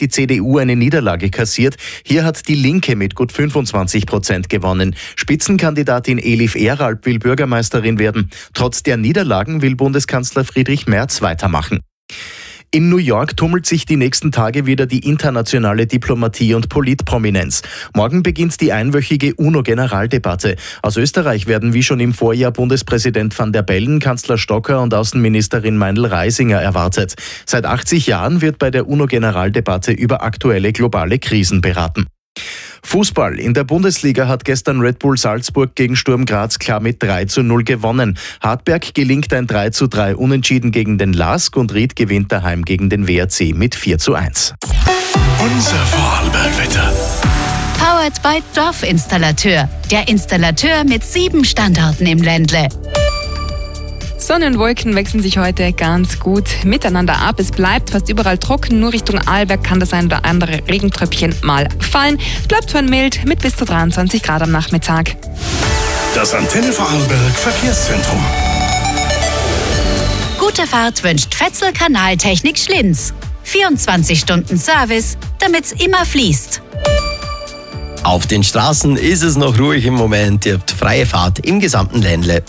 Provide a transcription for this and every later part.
hat die CDU eine Niederlage kassiert. Hier hat die Linke mit gut 25% gewonnen. Spitzenkandidatin Elif Eralp will Bürgermeisterin werden. Trotz der Niederlagen will Bundeskanzler Friedrich Merz weitermachen. In New York tummelt sich die nächsten Tage wieder die internationale Diplomatie und Politprominenz. Morgen beginnt die einwöchige UNO-Generaldebatte. Aus Österreich werden wie schon im Vorjahr Bundespräsident van der Bellen, Kanzler Stocker und Außenministerin Meindl-Reisinger erwartet. Seit 80 Jahren wird bei der UNO-Generaldebatte über aktuelle globale Krisen beraten. Fußball. In der Bundesliga hat gestern Red Bull Salzburg gegen Sturm Graz klar mit 3:0 gewonnen. Hartberg gelingt ein 3:3 Unentschieden gegen den LASK und Ried gewinnt daheim gegen den WRC mit 4:1. Unser Vorarlberg-Wetter. Powered by Dorfinstallateur. Der Installateur mit 7 Standorten im Ländle. Sonne und Wolken wechseln sich heute ganz gut miteinander ab. Es bleibt fast überall trocken, nur Richtung Arlberg kann das ein oder andere Regentröpfchen mal fallen. Es bleibt vorhin mild mit bis zu 23 Grad am Nachmittag. Das Antenne Vorarlberg Verkehrszentrum. Gute Fahrt wünscht Fetzel Kanaltechnik Schlinz. 24 Stunden Service, damit's immer fließt. Auf den Straßen ist es noch ruhig im Moment. Ihr habt freie Fahrt im gesamten Ländle.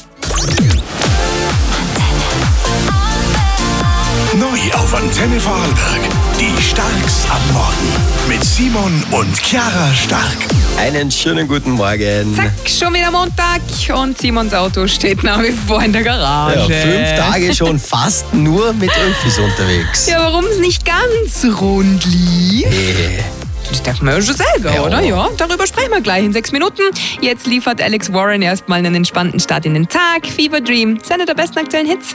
Neu auf Antenne Vorarlberg. Die Starks am Morgen. Mit Simon und Chiara Stark. Einen schönen guten Morgen. Zack, schon wieder Montag und Simons Auto steht nach wie vor in der Garage. Ja, 5 Tage schon fast nur mit Öffis unterwegs. Ja, warum es nicht ganz rund lief? Das denkt man ja schon selber, Ja. oder? Ja, darüber sprechen wir gleich in 6 Minuten. Jetzt liefert Alex Warren erstmal einen entspannten Start in den Tag. Fever Dream, seine der besten aktuellen Hits.